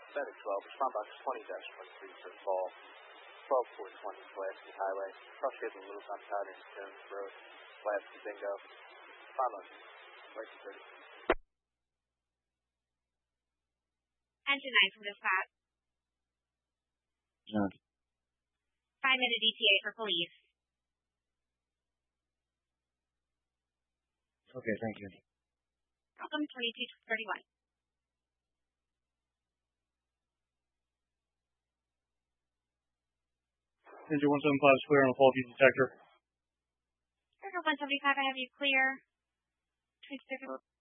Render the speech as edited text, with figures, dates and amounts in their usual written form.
Better 12, respond box 20-23 for call 12420 Pulaski Highway. Cross vehicle Little Tom Powder, Jones Road, Pulaski Bingo. Respond on right 30. Engine 9 from dispatch. John. 5-minute ETA for police. Okay, thank you. Welcome 2231. Engine 175 is clear on the faulty detector. Circle 175, I have you clear. 2231.